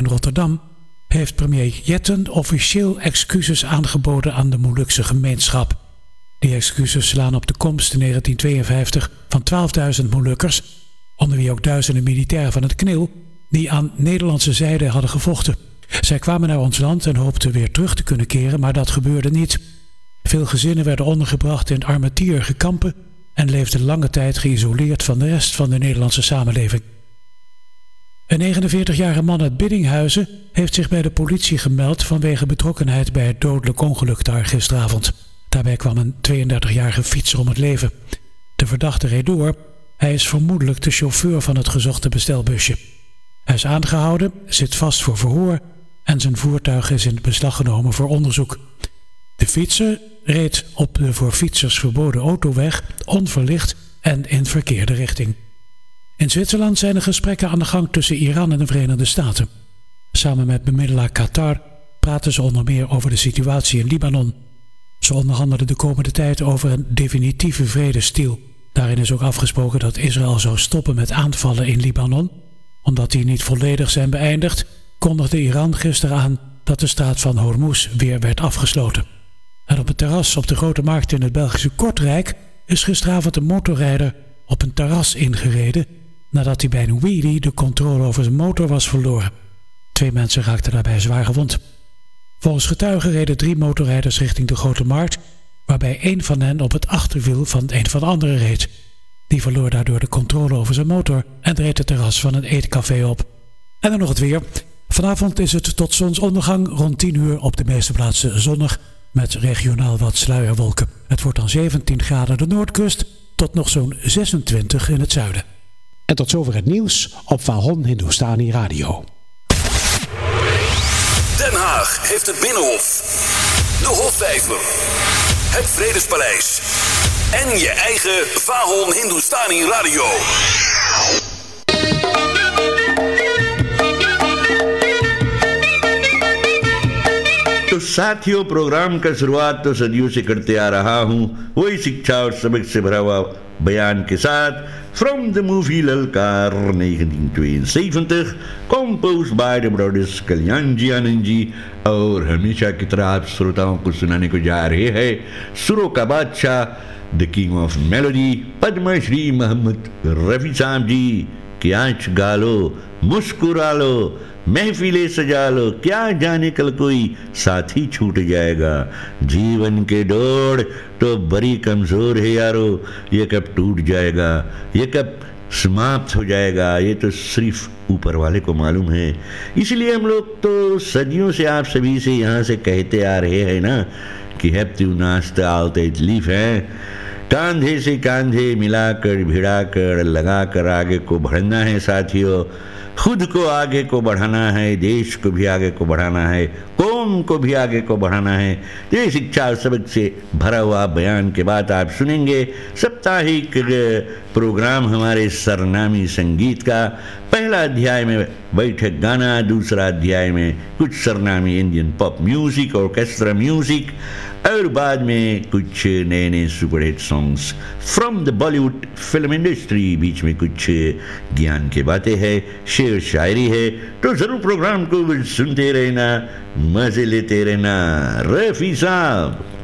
Rotterdam heeft premier Jetten officieel excuses aangeboden aan de Molukse gemeenschap. Die excuses slaan op de komst in 1952 van 12.000 Molukkers, onder wie ook duizenden militairen van het KNIL, die aan Nederlandse zijde hadden gevochten. Zij kwamen naar ons land en hoopten weer terug te kunnen keren, maar dat gebeurde niet. Veel gezinnen werden ondergebracht in armetierige kampen en leefden lange tijd geïsoleerd van de rest van de Nederlandse samenleving. Een 49-jarige man uit Biddinghuizen heeft zich bij de politie gemeld vanwege betrokkenheid bij het dodelijk ongeluk daar gisteravond. Daarbij kwam een 32-jarige fietser om het leven. De verdachte reed door. Hij is vermoedelijk de chauffeur van het gezochte bestelbusje. Hij is aangehouden, zit vast voor verhoor en zijn voertuig is in beslag genomen voor onderzoek. De fietser reed op de voor fietsers verboden autoweg, onverlicht en in verkeerde richting. In Zwitserland zijn er gesprekken aan de gang tussen Iran en de Verenigde Staten. Samen met bemiddelaar Qatar praten ze onder meer over de situatie in Libanon. Ze onderhandelen de komende tijd over een definitieve vredesdeal. Daarin is ook afgesproken dat Israël zou stoppen met aanvallen in Libanon. Omdat die niet volledig zijn beëindigd, kondigde Iran gisteren aan dat de straat van Hormuz weer werd afgesloten. En op het terras op de Grote Markt in het Belgische Kortrijk is gisteravond een motorrijder op een terras ingereden nadat hij bij een wheelie de controle over zijn motor was verloren. 2 mensen raakten daarbij zwaar gewond. Volgens getuigen reden 3 motorrijders richting de Grote Markt, waarbij 1 van hen op het achterwiel van een van de anderen reed. Die verloor daardoor de controle over zijn motor en reed het terras van een eetcafé op. En dan nog het weer. Vanavond is het tot zonsondergang rond 10 uur op de meeste plaatsen zonnig, met regionaal wat sluierwolken. Het wordt dan 17 graden aan de noordkust tot nog zo'n 26 in het zuiden. En tot zover het nieuws op Vahon Hindustani Radio. Den Haag heeft het Binnenhof, de Hofvijver, het Vredespaleis en je eigen Vahon Hindustani Radio. तो साथियों, प्रोग्राम का शुरुआत तो सदियों से करते आ रहा हूँ, वही शिक्षा और सबक से भरा हुआ बयान के साथ from the movie Lalkar 1972, composed by the brothers कल्याण जी आनंद जी, और हमेशा की तरह आप श्रोताओं को सुनाने को जा रहे हैं सुरों का बादशाह, the king of melody, Padmashri मोहम्मद रफी साहब जी कि आज गा लो, मुस्कुरा लो, महफिलें सजा लो, क्या जाने कल कोई साथी छूट जाएगा, जीवन के दौड़ तो बड़ी कमजोर है यारो, ये कब टूट जाएगा, ये कब समाप्त हो जाएगा, ये तो सिर्फ ऊपर वाले को मालूम है। इसलिए हम लोग तो सदियों से आप सभी से यहाँ से कहते आ रहे हैं ना कि hebt u naast altijd lief है, कांधे से कांधे मिलाकर भिड़ाकर लगाकर आगे को बढ़ना है साथियों, खुद को आगे को बढ़ाना है, देश को भी आगे को बढ़ाना है, कौम को भी आगे को बढ़ाना है। ये शिक्षा और सबक से भरा हुआ बयान के बाद आप सुनेंगे साप्ताहिक प्रोग्राम हमारे सरनामी संगीत का। पहला अध्याय में बैठक गाना, दूसरा अध्याय में कुछ Sarnami Indian pop music, orchestra music, और बाद में कुछ नए नए superhit songs from the Bollywood film industry. बीच में कुछ ज्ञान की बातें हैं, शेर शायरी है। तो जरूर प्रोग्राम को सुनते रहना, मजे लेते रहना। रफी साहब।